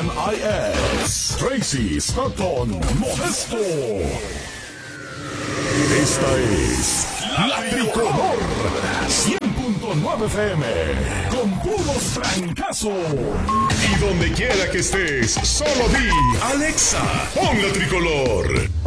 MIS, Tracy Scotton Modesto. Esta es La Tricolor 100.9 FM, con puros trancazos. Y donde quiera que estés, solo di Alexa, pon La Tricolor.